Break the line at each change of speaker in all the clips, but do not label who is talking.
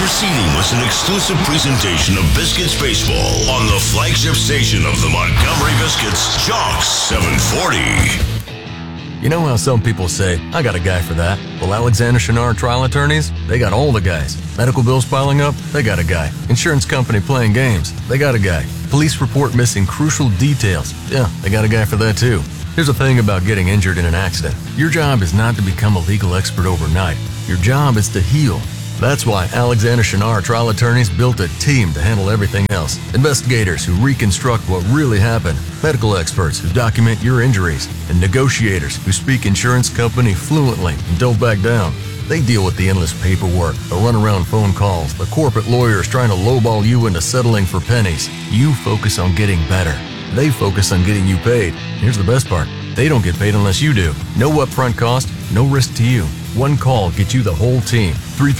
preceding was an exclusive presentation of Biscuits Baseball on the flagship station of the Montgomery Biscuits, Jock 740.
You know how some people say, I got a guy for that? Well, Alexander Chenard Trial Attorneys, they got all the guys. Medical bills piling up? They got a guy. Insurance company playing games? They got a guy. Police report missing crucial details? Yeah, they got a guy for that too. Here's the thing about getting injured in an accident. Your job is not to become a legal expert overnight. Your job is to heal. That's why Alexander Chenard Trial Attorneys built a team to handle everything else. Investigators who reconstruct what really happened, medical experts who document your injuries, and negotiators who speak insurance company fluently and don't back down. They deal with the endless paperwork, the runaround phone calls, the corporate lawyers trying to lowball you into settling for pennies. You focus on getting better. They focus on getting you paid. Here's the best part. They don't get paid unless you do. No upfront cost, no risk to you. One call gets you the whole team.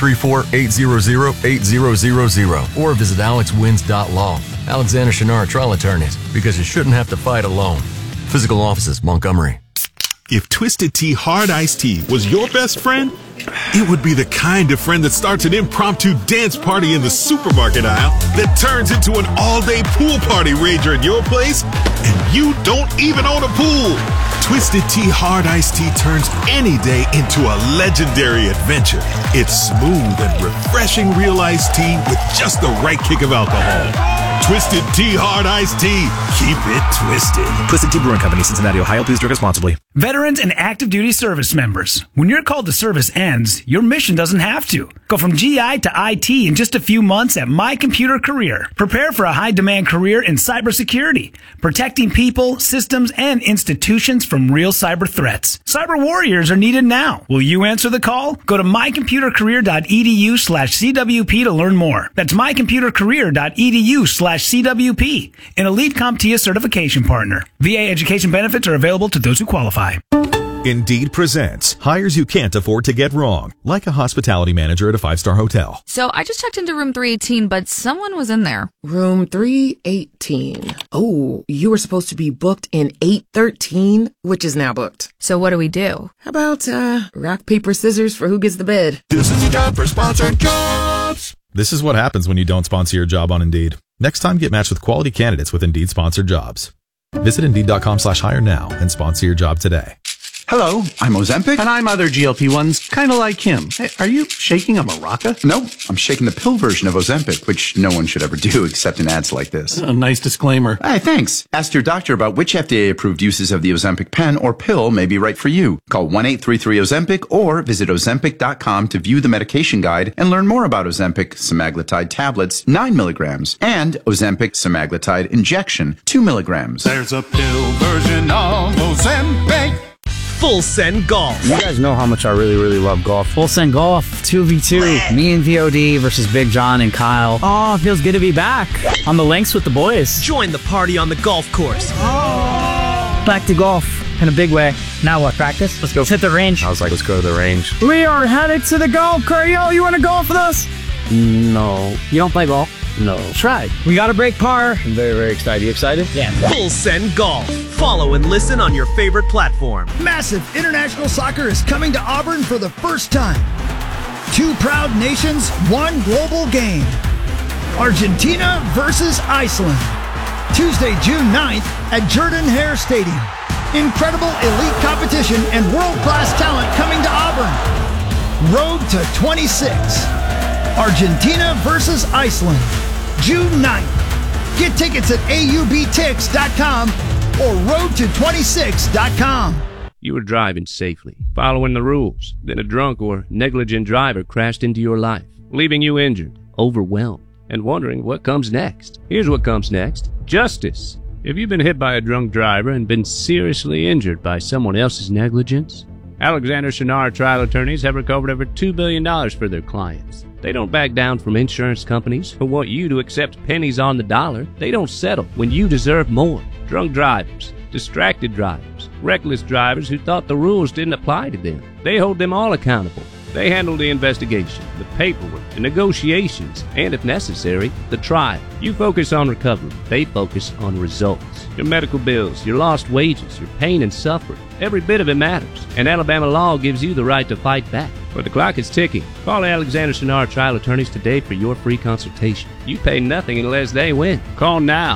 334-800-8000 or visit alexwins.law. Alexander Chenard Trial Attorneys, because you shouldn't have to fight alone. Physical offices, Montgomery.
If Twisted Tea Hard Iced Tea was your best friend, it would be the kind of friend that starts an impromptu dance party in the supermarket aisle that turns into an all-day pool party rager at your place, and you don't even own a pool. Twisted Tea Hard Iced Tea turns any day into a legendary adventure. It's smooth and refreshing real iced tea with just the right kick of alcohol. Twisted Tea Hard Iced Tea. Keep it twisted.
Twisted Tea Brewing Company, Cincinnati, Ohio. Please drink responsibly.
Veterans and active duty service members. When your call to service ends, your mission doesn't have to. Go from GI to IT in just a few months at My Computer Career. Prepare for a high-demand career in cybersecurity, protecting people, systems, and institutions from real cyber threats. Cyber warriors are needed now. Will you answer the call? Go to mycomputercareer.edu/CWP to learn more. That's mycomputercareer.edu/CWP. An Elite CompTIA certification partner. VA education benefits are available to those who qualify.
Indeed presents hires you can't afford to get wrong, like a hospitality manager at a 5-star hotel.
So I just checked into room 318, but someone was in there.
Room 318. Oh, you were supposed to be booked in 813, which is now booked.
So what do we do?
How about, rock, paper, scissors for who gets the bid?
This is the time for sponsored jobs.
This is what happens when you don't sponsor your job on Indeed. Next time, get matched with quality candidates with Indeed sponsored jobs. Visit Indeed.com/hire now and sponsor your job today.
Hello, I'm Ozempic.
And I'm other GLP-1s, kind of like him. Hey, are you shaking a maraca?
Nope, I'm shaking the pill version of Ozempic, which no one should ever do except in ads like this.
A nice disclaimer.
Hey, thanks. Ask your doctor about which FDA-approved uses of the Ozempic pen or pill may be right for you. Call 1-833-OZEMPIC or visit Ozempic.com to view the medication guide and learn more about Ozempic semaglutide tablets, 9 milligrams, and Ozempic semaglutide injection, 2 milligrams.
There's a pill version of Ozempic.
Full Send Golf.
You guys know how much I really love golf.
Full Send Golf, 2v2. Me and VOD versus Big John and Kyle. Oh, it feels good to be back on the links with the boys.
Join the party on the golf course.
Oh. Back to golf in a big way. Now what, practice? Let's go. Let's hit the range.
I was like, let's go to the range.
We are headed to the golf course. Yo, you want to golf with us?
No.
You don't play golf?
No.
Try. We got to break par.
I'm very excited. You excited?
Yeah.
Full Send Golf. Follow and listen on your favorite platform.
Massive international soccer is coming to Auburn for the first time. 2 proud nations, 1 global game. Argentina versus Iceland. Tuesday, June 9th at Jordan-Hare Stadium. Incredible elite competition and world-class talent coming to Auburn. Road to 26. Argentina versus Iceland, June 9th. Get tickets at aubtix.com or roadto26.com.
You were driving safely, following the rules. Then a drunk or negligent driver crashed into your life, leaving you injured, overwhelmed, and wondering what comes next. Here's what comes next. Justice. If you've been hit by a drunk driver and been seriously injured by someone else's negligence, Alexander Chenard Trial Attorneys have recovered over $2 billion for their clients. They don't back down from insurance companies who want you to accept pennies on the dollar. They don't settle when you deserve more. Drunk drivers, distracted drivers, reckless drivers who thought the rules didn't apply to them. They hold them all accountable. They handle the investigation, the paperwork, the negotiations, and if necessary, the trial. You focus on recovery. They focus on results. Your medical bills, your lost wages, your pain and suffering. Every bit of it matters. And Alabama law gives you the right to fight back. But the clock is ticking. Call Alexander Shinar Trial Attorneys today for your free consultation. You pay nothing unless they win. Call now.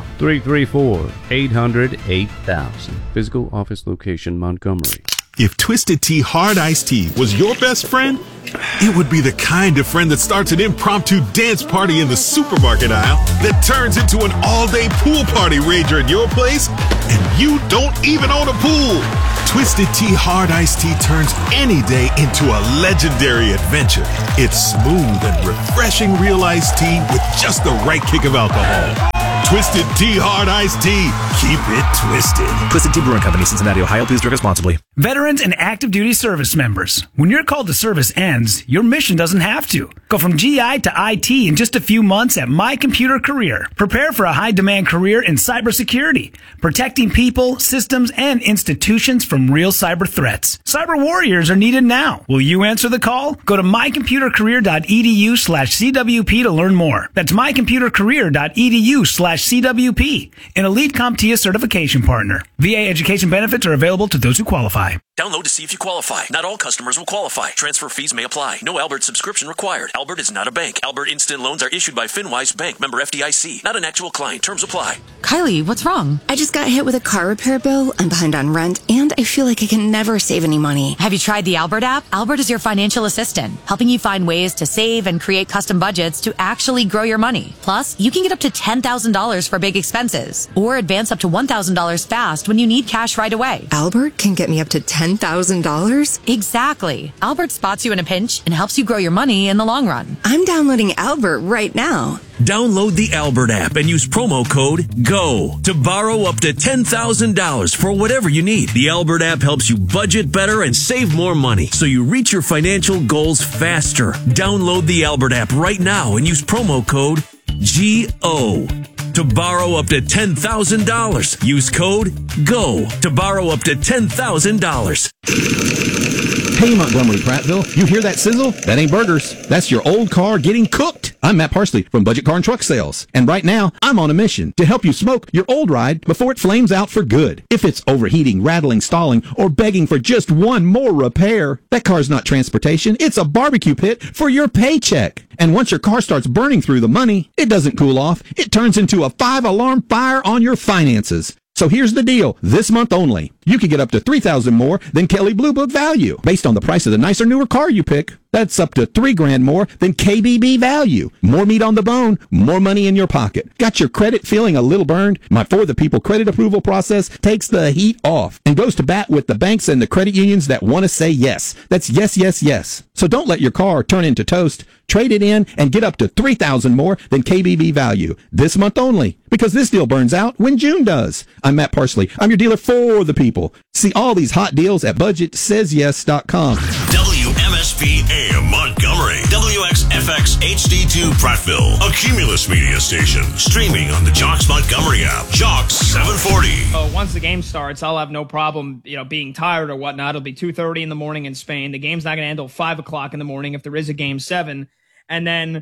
334-800-8000. Physical office location, Montgomery.
If Twisted Tea Hard Iced Tea was your best friend, it would be the kind of friend that starts an impromptu dance party in the supermarket aisle that turns into an all-day pool party rager at your place, and you don't even own a pool. Twisted Tea Hard Iced Tea turns any day into a legendary adventure. It's smooth and refreshing real iced tea with just the right kick of alcohol. Twisted Tea Hard Iced Tea. Keep it twisted.
Twisted Tea Brewing Company, Cincinnati, Ohio. Please drink responsibly.
Veterans and active duty service members. When your call to service ends, your mission doesn't have to. Go from GI to IT in just a few months at My Computer Career. Prepare for a high-demand career in cybersecurity, protecting people, systems, and institutions from real cyber threats. Cyber warriors are needed now. Will you answer the call? Go to mycomputercareer.edu/CWP to learn more. That's mycomputercareer.edu/CWP, an Elite CompTIA certification partner. VA education benefits are available to those who qualify.
Download to see if you qualify. Not all customers will qualify. Transfer fees may apply. No Albert subscription required. Albert is not a bank. Albert Instant Loans are issued by FinWise Bank, member FDIC. Not an actual client. Terms apply.
Kylie, what's wrong? I just got hit with a car repair bill. I'm behind on rent, and I feel like I can never save any money.
Have you tried the Albert app? Albert is your financial assistant, helping you find ways to save and create custom budgets to actually grow your money. Plus, you can get up to $10,000 for big expenses, or advance up to $1,000 fast when you need cash right away.
Albert can get me up to $10,000?
Exactly. Albert spots you in a pinch and helps you grow your money in the long run.
I'm downloading Albert right now.
Download the Albert app and use promo code GO to borrow up to $10,000 for whatever you need. The Albert app helps you budget better and save more money so you reach your financial goals faster. Download the Albert app right now and use promo code GO to borrow up to $10,000. Use code GO to borrow up to $10,000.
Hey, Montgomery Prattville, you hear that sizzle? That ain't burgers. That's your old car getting cooked. I'm Matt Parsley from Budget Car and Truck Sales. And right now, I'm on a mission to help you smoke your old ride before it flames out for good. If it's overheating, rattling, stalling, or begging for just one more repair, that car's not transportation. It's a barbecue pit for your paycheck. And once your car starts burning through the money, it doesn't cool off. It turns into a 5-alarm fire on your finances. So here's the deal. This month only, you can get up to $3,000 more than Kelley Blue Book value based on the price of the nicer, newer car you pick. That's up to $3,000 more than KBB value. More meat on the bone, more money in your pocket. Got your credit feeling a little burned? My For the People credit approval process takes the heat off and goes to bat with the banks and the credit unions that want to say yes. That's yes, yes, yes. So don't let your car turn into toast. Trade it in and get up to $3,000 more than KBB value this month only, because this deal burns out when June does. I'm Matt Parsley. I'm your dealer for the people. See all these hot deals at budgetsays.yes.com.
WMSP AM Montgomery, WXFX HD2 Prattville, a Cumulus media station, streaming on the Jocks Montgomery app. Jocks 740.
Once the game starts, I'll have no problem, being tired or whatnot. It'll be 2:30 in the morning in Spain. The game's not going to end until 5 o'clock in the morning if there is a game 7. And then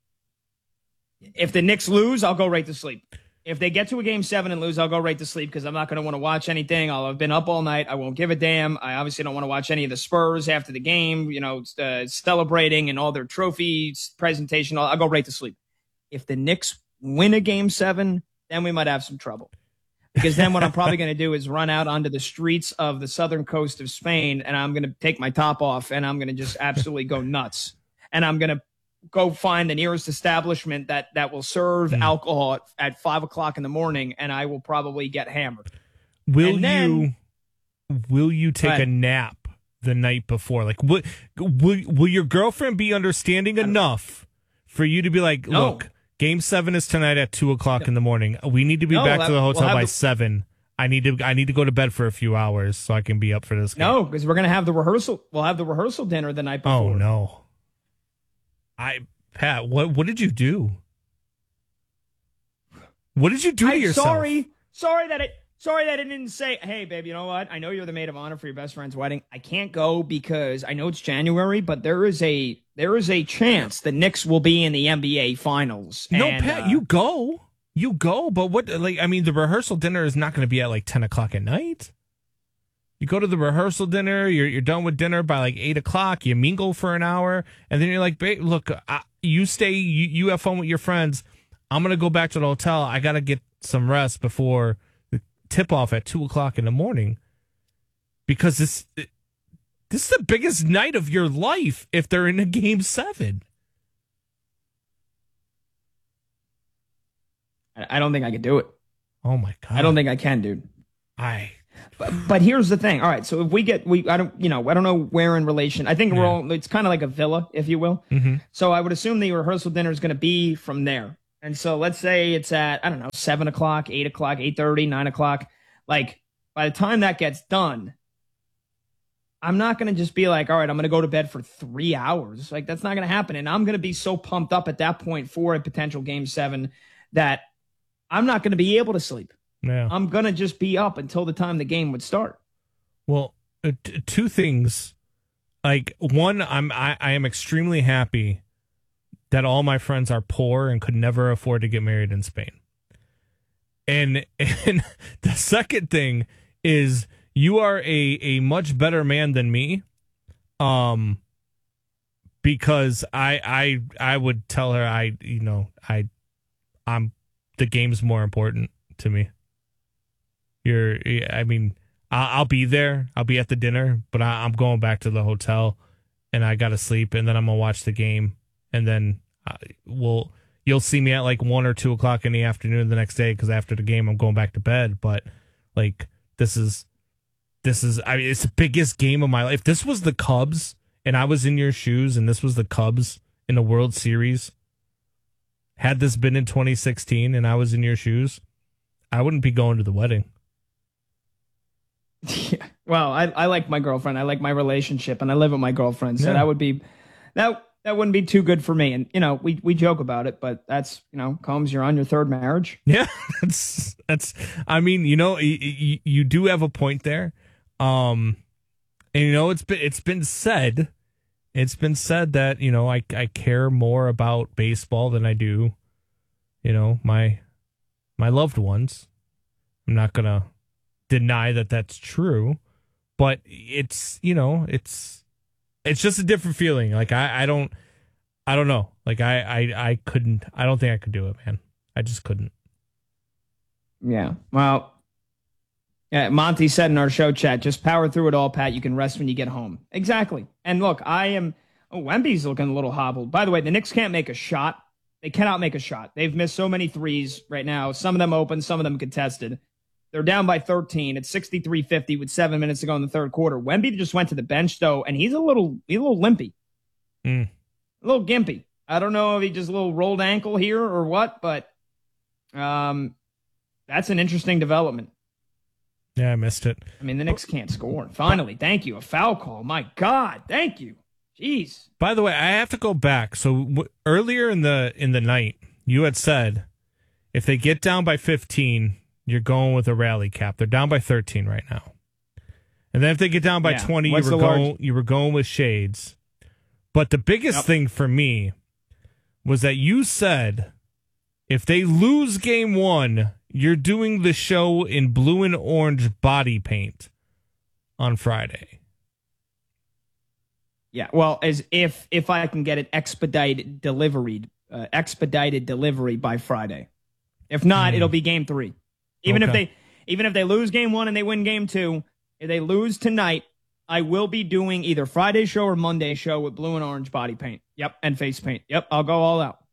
if the Knicks lose, I'll go right to sleep. If they get to a game 7 and lose, I'll go right to sleep because I'm not going to want to watch anything. I'll have been up all night. I won't give a damn. I obviously don't want to watch any of the Spurs after the game, celebrating and all their trophies, presentation. I'll go right to sleep. If the Knicks win a game 7, then we might have some trouble. Because then what I'm probably going to do is run out onto the streets of the southern coast of Spain, and I'm going to take my top off, and I'm going to just absolutely go nuts. And I'm going to go find the nearest establishment that will serve alcohol at 5 o'clock in the morning, and I will probably get hammered.
Will you take a nap the night before? Like, will your girlfriend be understanding enough for you to be like, look, game 7 is tonight at 2 o'clock in the morning. We need to be back to the hotel by 7. I need to go to bed for a few hours so I can be up for this game.
No, because we're going to have the rehearsal. We'll have the rehearsal dinner the night before.
Oh, no. Pat, what did you do? What did you do to yourself?
Sorry that Sorry that I didn't say, hey, babe, you know what? I know you're the maid of honor for your best friend's wedding. I can't go because I know it's January, but there is a chance the Knicks will be in the NBA Finals.
No,
and,
Pat, you go. You go, but what, like, I mean, the rehearsal dinner is not going to be at like 10 o'clock at night. You go to the rehearsal dinner, you're done with dinner by like 8 o'clock, you mingle for an hour, and then you're like, babe, look, you stay, you have fun with your friends. I'm going to go back to the hotel. I got to get some rest before the tip off at 2 o'clock in the morning. Because this is the biggest night of your life if they're in a Game 7.
I don't think I could do it.
Oh my God.
I don't think I can, dude. But here's the thing. All right, so if I don't know where in relation. I think it's kind of like a villa, if you will.
Mm-hmm.
So I would assume the rehearsal dinner is going to be from there. And so let's say it's at, I don't know, 7 o'clock, 8 o'clock, 8:30, 9 o'clock. Like, by the time that gets done, I'm not going to just be like, all right, I'm going to go to bed for 3 hours. Like, that's not going to happen. And I'm going to be so pumped up at that point for a potential Game 7 that I'm not going to be able to sleep.
Yeah.
I'm going to just be up until the time the game would start.
Well, two things. Like, one, I am extremely happy that all my friends are poor and could never afford to get married in Spain. And the second thing is you are a much better man than me. Because I would tell her I'm the game's more important to me. I'll be there. I'll be at the dinner, but I'm going back to the hotel, and I got to sleep, and then I'm gonna watch the game, and then you'll see me at like 1 or 2 o'clock in the afternoon the next day because after the game I'm going back to bed. But like this is it's the biggest game of my life. If this was the Cubs and I was in your shoes, and this was the Cubs in the World Series, had this been in 2016 and I was in your shoes, I wouldn't be going to the wedding.
Yeah. Well, I like my girlfriend. I like my relationship, and I live with my girlfriend. So that wouldn't be too good for me. And we joke about it, but that's Combs, you're on your third marriage.
Yeah, that's. I mean, you do have a point there. And it's been said that I care more about baseball than I do, my loved ones. I'm not gonna deny that that's true, but it's just a different feeling. Like I don't know. Like I couldn't. I don't think I could do it, man. I just couldn't.
Yeah. Well, yeah. Monty said in our show chat, just power through it all, Pat. You can rest when you get home. Exactly. And look, Wemby's looking a little hobbled. By the way, the Knicks can't make a shot. They cannot make a shot. They've missed so many threes right now. Some of them open, some of them contested. They're down by 13 at 63-50 with 7 minutes to go in the third quarter. Wemby just went to the bench, though, and he's a little limpy. A little gimpy. I don't know if he just a little rolled ankle here or what, but that's an interesting development.
Yeah, I missed it.
I mean, the Knicks can't score. Finally, thank you. A foul call. My God, thank you. Jeez.
By the way, I have to go back. So earlier in the night, you had said if they get down by 15, you're going with a rally cap. They're down by 13 right now. And then if they get down by 20, you were going with shades. But the biggest thing for me was that you said if they lose game 1, you're doing the show in blue and orange body paint on Friday.
Yeah, well, as if I can get it expedited delivery by Friday. If not, it'll be game 3. Even if they lose game 1 and they win game 2, if they lose tonight, I will be doing either Friday's show or Monday's show with blue and orange body paint. Yep, and face paint. Yep, I'll go all out.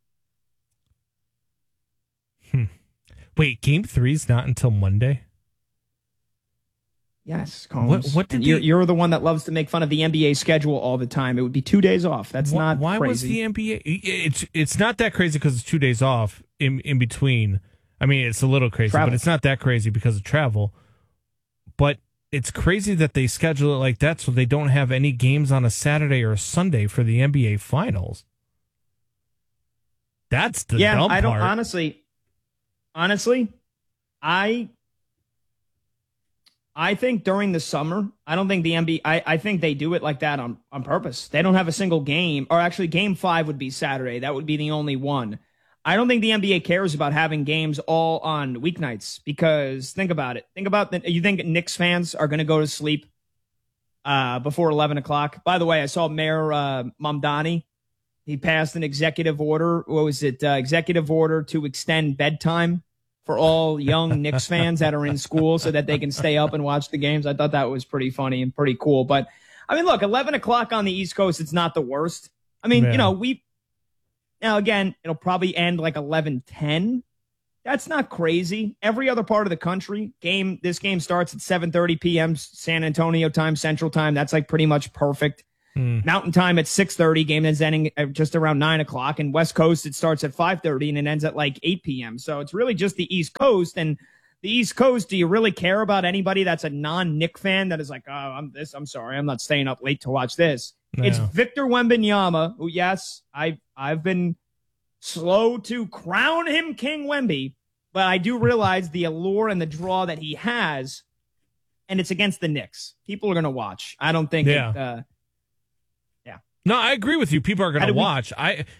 Wait, game 3's not until Monday?
Yes, Combs.
What did
you're the one that loves to make fun of the NBA schedule all the time. It would be 2 days off. That's not
why
crazy.
Was the NBA? It's not that crazy because it's 2 days off in between. I mean, it's a little crazy, but it's not that crazy because of travel. But it's crazy that they schedule it like that so they don't have any games on a Saturday or a Sunday for the NBA Finals. That's the dumb
I don't
part.
honestly, I I think during the summer, I don't think the NBA, I think they do it like that on purpose. They don't have a single game, or actually Game 5 would be Saturday. That would be the only one. I don't think the NBA cares about having games all on weeknights because think about it. You think Knicks fans are going to go to sleep before 11 o'clock? By the way, I saw Mayor Mamdani. He passed an executive order. What was it? Executive order to extend bedtime for all young Knicks fans that are in school so that they can stay up and watch the games. I thought that was pretty funny and pretty cool. But, I mean, look, 11 o'clock on the East Coast, it's not the worst. I mean, now, again, it'll probably end like 11:10. That's not crazy. Every other part of the country, this game starts at 7:30 p.m. San Antonio time, Central time. That's like pretty much perfect. Mountain time at 6:30. Game is ending at just around 9 o'clock. And West Coast, it starts at 5:30 and it ends at like 8 p.m. So it's really just the East Coast. And the East Coast, do you really care about anybody that's a non-Knick fan that is like, oh, I'm sorry, I'm not staying up late to watch this. No. It's Victor Wembanyama, who, yes, I've been slow to crown him King Wemby, but I do realize the allure and the draw that he has, and it's against the Knicks. People are going to watch. I don't think
No, I agree with you. People are going to watch.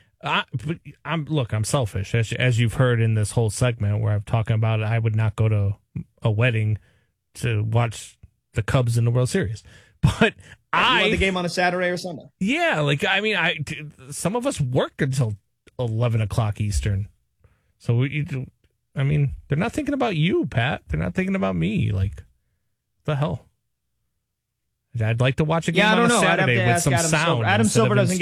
I'm selfish, as you've heard in this whole segment where I'm talking about it. I would not go to a wedding to watch the Cubs in the World Series, but
you want the game on a Saturday or Sunday.
Yeah, some of us work until 11 o'clock Eastern, so they're not thinking about you, Pat. They're not thinking about me. Like, what the hell? I'd like to watch a game on a Saturday with some sound.
Adam Silver doesn't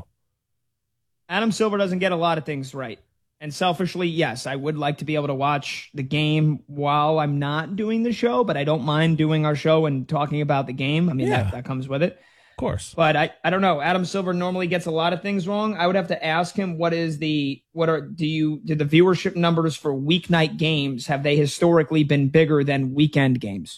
get a lot of things right. And selfishly, yes, I would like to be able to watch the game while I'm not doing the show, but I don't mind doing our show and talking about the game. I mean, that comes with it.
Of course.
But I don't know. Adam Silver normally gets a lot of things wrong. I would have to ask him do the viewership numbers for weeknight games, have they historically been bigger than weekend games?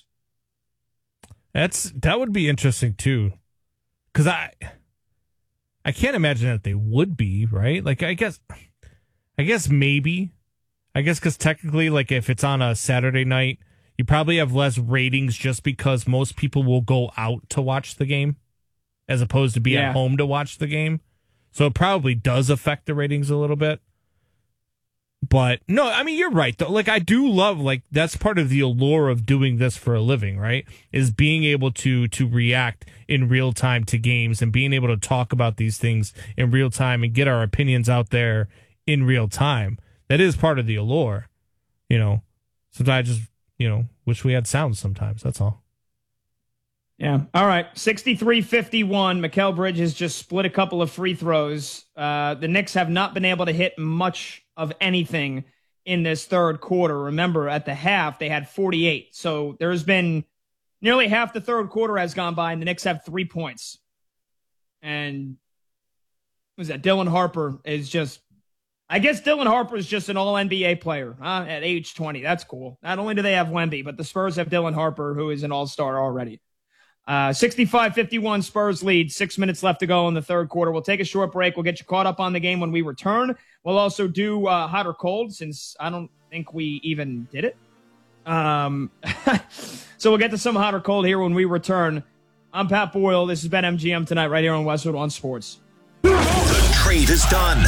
That would be interesting too, because I can't imagine that they would be, right. Like I guess maybe, because technically, like if it's on a Saturday night, you probably have less ratings just because most people will go out to watch the game as opposed to be at home to watch the game. So it probably does affect the ratings a little bit. But no, I mean, you're right though. Like I do love, like that's part of the allure of doing this for a living, right? Is being able to react in real time to games and being able to talk about these things in real time and get our opinions out there in real time. That is part of the allure, Sometimes I just, wish we had sound sometimes. That's all.
Yeah. All right. 63-51. Mikal Bridges just split a couple of free throws. The Knicks have not been able to hit much of anything in this third quarter. Remember, at the half, they had 48. So there's been nearly half the third quarter has gone by, and the Knicks have 3 points. And what was that? Dylan Harper is just, I guess Dylan Harper is just an all-NBA player at age 20. That's cool. Not only do they have Wemby, but the Spurs have Dylan Harper, who is an all-star already. 65-51 Spurs lead. 6 minutes left to go in the third quarter. We'll take a short break. We'll get you caught up on the game when we return. We'll also do hot or cold, since I don't think we even did it. So we'll get to some hot or cold here when we return. I'm Pat Boyle. This has been MGM Tonight right here on Westwood One Sports.
The trade is done.